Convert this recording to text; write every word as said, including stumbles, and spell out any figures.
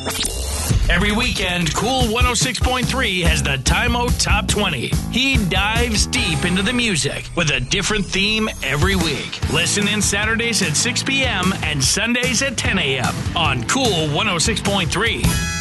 Every weekend, Cool one oh six point three has the Time-O Top twenty. He dives deep into the music with a different theme every week. Listen in Saturdays at six p.m. and Sundays at ten a.m. on Cool one oh six point three.